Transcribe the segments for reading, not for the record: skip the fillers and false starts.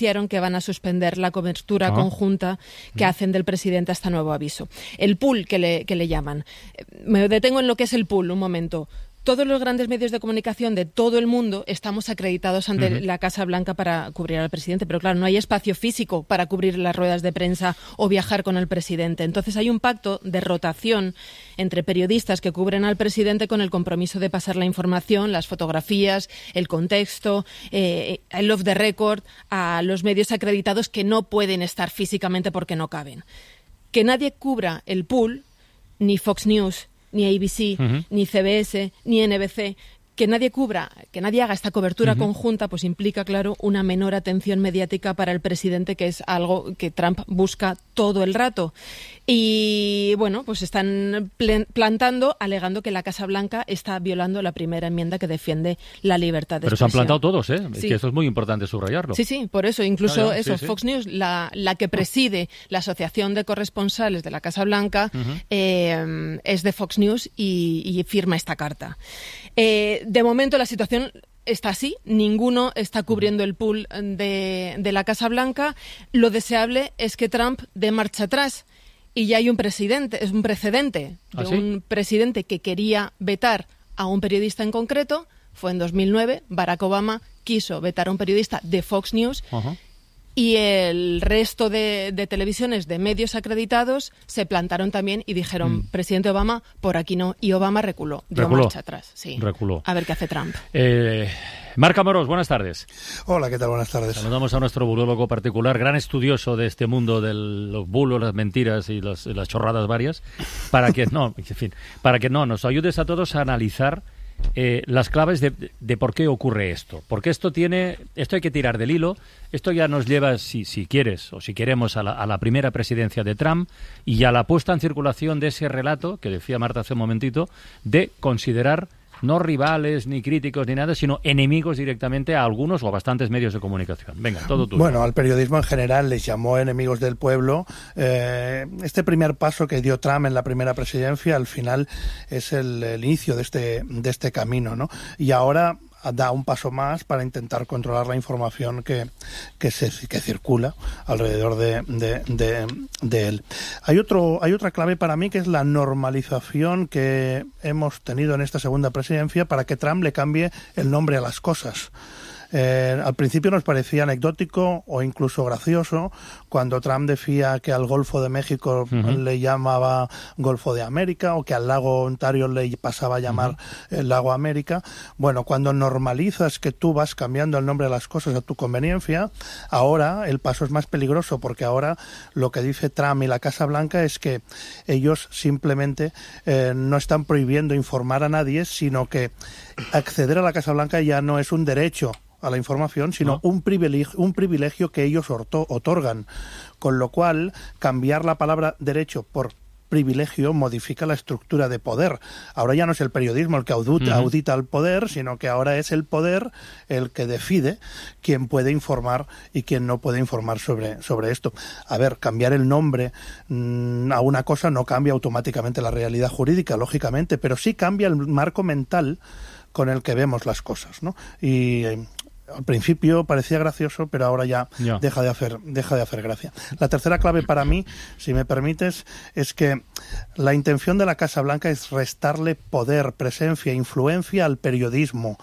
anunciaron que van a suspender la cobertura conjunta que hacen del presidente hasta nuevo aviso. El pool que le llaman. Me detengo en lo que es el pool un momento. Todos los grandes medios de comunicación de todo el mundo estamos acreditados ante la Casa Blanca para cubrir al presidente, pero claro, no hay espacio físico para cubrir las ruedas de prensa o viajar con el presidente. Entonces hay un pacto de rotación entre periodistas que cubren al presidente con el compromiso de pasar la información, las fotografías, el contexto, el off the record a los medios acreditados que no pueden estar físicamente porque no caben. Que nadie cubra el pool, ni Fox News, ni ABC, ni CBS, ni NBC, que nadie haga esta cobertura conjunta, pues implica, claro, una menor atención mediática para el presidente, que es algo que Trump busca todo el rato. Y, bueno, pues están plantando, alegando que la Casa Blanca está violando la primera enmienda que defiende la libertad de expresión. Pero se han plantado todos, ¿eh? Sí. Que eso es muy importante subrayarlo. Sí, por eso. Incluso Fox News, la que preside la Asociación de Corresponsales de la Casa Blanca, es de Fox News y firma esta carta. De momento la situación está así, ninguno está cubriendo el pool de la Casa Blanca. Lo deseable es que Trump dé marcha atrás y ya hay un precedente de un presidente que quería vetar a un periodista en concreto. Fue en 2009, Barack Obama quiso vetar a un periodista de Fox News. Y el resto de televisiones, de medios acreditados, se plantaron también y dijeron, presidente Obama, por aquí no. Y Obama reculó, dio marcha atrás. Sí. Reculó. A ver qué hace Trump. Marc Amorós, buenas tardes. Hola, ¿qué tal? Buenas tardes. Saludamos a nuestro burólogo particular, gran estudioso de este mundo de los bulos, las mentiras y las chorradas varias, para que nos ayudes a todos a analizar las claves de por qué ocurre esto. Porque esto hay que tirar del hilo. Esto ya nos lleva, si quieres o si queremos, a la primera presidencia de Trump y a la puesta en circulación de ese relato que decía Marta hace un momentito, de considerar no rivales, ni críticos, ni nada, sino enemigos directamente a algunos o a bastantes medios de comunicación. Venga, todo tuyo. Bueno, al periodismo en general les llamó enemigos del pueblo. Este primer paso que dio Trump en la primera presidencia, al final, es el inicio de este camino, ¿no? Y ahora da un paso más para intentar controlar la información que circula alrededor de él. Hay otra clave para mí, que es la normalización que hemos tenido en esta segunda presidencia para que Trump le cambie el nombre a las cosas. Al principio nos parecía anecdótico o incluso gracioso cuando Trump decía que al Golfo de México le llamaba Golfo de América, o que al lago Ontario le pasaba a llamar el lago América. Bueno, cuando normalizas que tú vas cambiando el nombre de las cosas a tu conveniencia, ahora el paso es más peligroso, porque ahora lo que dice Trump y la Casa Blanca es que ellos simplemente no están prohibiendo informar a nadie, sino que acceder a la Casa Blanca ya no es un derecho a la información, sino un privilegio que ellos otorgan, con lo cual cambiar la palabra derecho por privilegio modifica la estructura de poder. Ahora ya no es el periodismo el que audita al poder, sino que ahora es el poder el que decide quién puede informar y quién no puede informar sobre esto. A ver, cambiar el nombre a una cosa no cambia automáticamente la realidad jurídica, lógicamente, pero sí cambia el marco mental con el que vemos las cosas, ¿no? Y al principio parecía gracioso, pero ahora ya deja de hacer gracia. La tercera clave para mí, si me permites, es que la intención de la Casa Blanca es restarle poder, presencia, influencia al periodismo.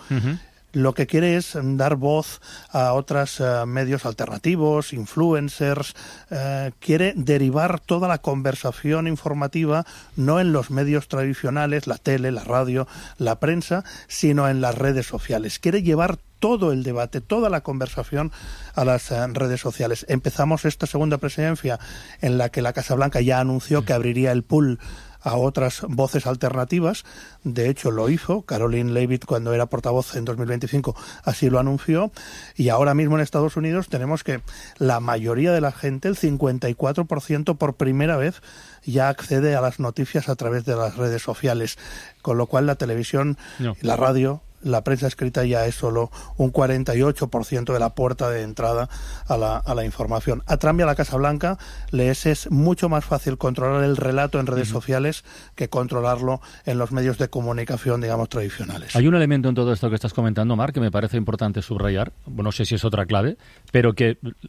Lo que quiere es dar voz a otros medios alternativos, influencers. Quiere derivar toda la conversación informativa no en los medios tradicionales, la tele, la radio, la prensa, sino en las redes sociales. Quiere llevar todo el debate, toda la conversación a las redes sociales. Empezamos esta segunda presidencia en la que la Casa Blanca ya anunció que abriría el pool a otras voces alternativas. De hecho, lo hizo. Caroline Leavitt, cuando era portavoz en 2025, así lo anunció. Y ahora mismo en Estados Unidos tenemos que la mayoría de la gente, el 54%, por primera vez ya accede a las noticias a través de las redes sociales. Con lo cual la televisión y la radio, la prensa escrita, ya es solo un 48% de la puerta de entrada a la información. A Trump y a la Casa Blanca les es mucho más fácil controlar el relato en redes sociales que controlarlo en los medios de comunicación, digamos, tradicionales. Hay un elemento en todo esto que estás comentando, Marc, que me parece importante subrayar. No sé si es otra clave, pero que